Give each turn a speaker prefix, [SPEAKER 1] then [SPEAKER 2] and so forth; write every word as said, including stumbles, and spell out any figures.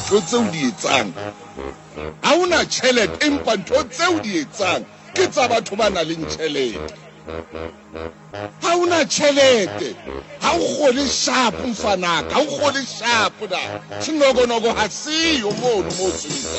[SPEAKER 1] ntho tseo di etsang ha una tjhelete empa ntho tseo di etsang ke tsa batho ba nang le tjhelete ha una tjhelete ha o kgole sharp mfanaka ha o kgole sharp da sinogonogo ha siyo mono mo sebetsa